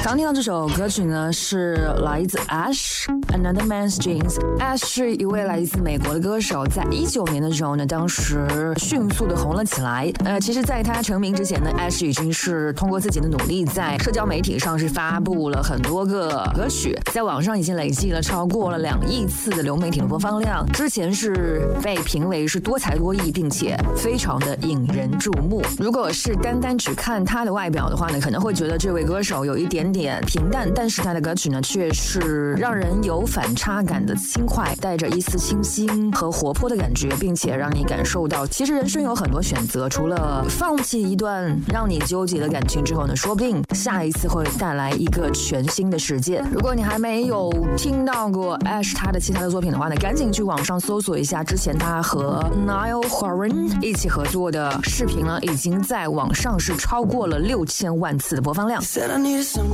刚听到这首歌曲呢，是来自 Ash Another Man's Jeans。Ash 是一位来自美国的歌手，在19年的时候呢，当时迅速的红了起来。其实在他成名之前呢 ，Ash 已经是通过自己的努力，在社交媒体上是发布了很多个歌曲，在网上已经累计了超过了2亿次的流媒体的播放量。之前是被评为是多才多艺，并且非常的引人注目。如果是单单只看他的外表的话呢，可能会觉得这位歌手有一点点平淡，但是他的歌曲呢，却是让人有反差感的轻快，带着一丝清新和活泼的感觉，并且让你感受到，其实人生有很多选择，除了放弃一段让你纠结的感情之后呢，说不定下一次会带来一个全新的世界。如果你还没有听到过 Ash 他的其他的作品的话呢，赶紧去网上搜索一下之前他和 Niall Horan 一起合作的视频呢，已经在网上是超过了6000万次的播放量。 Said I needed some